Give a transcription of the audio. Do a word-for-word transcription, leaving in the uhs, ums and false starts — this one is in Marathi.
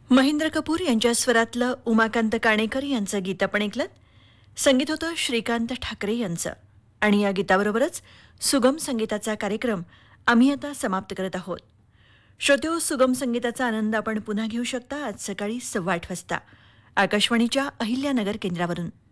महेंद्र कपूर यांच्या स्वरातलं उमाकांत काणेकर यांचं गीत आपण ऐकलं. संगीत होतं श्रीकांत ठाकरे यांचं. आणि या गीताबरोबरच सुगम संगीताचा कार्यक्रम आम्ही आता समाप्त करत आहोत. श्रोतेहो, सुगम संगीताचा आनंद आपण पुन्हा घेऊ शकता आज सकाळी सव्वा आठ वाजता आकाशवाणीच्या अहिल्यानगर केंद्रावरून.